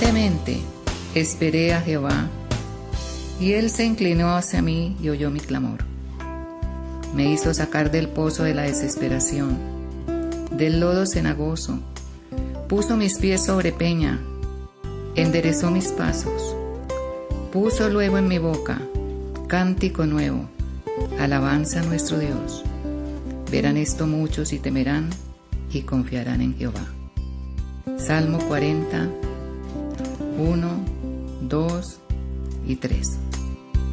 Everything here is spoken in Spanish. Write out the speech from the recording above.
Pacientemente esperé a Jehová, y él se inclinó hacia mí y oyó mi clamor. Me hizo sacar del pozo de la desesperación, del lodo cenagoso. Puso mis pies sobre peña, enderezó mis pasos. Puso luego en mi boca cántico nuevo, alabanza a nuestro Dios. Verán esto muchos y temerán y confiarán en Jehová. Salmo 40, 1, 2 y 3.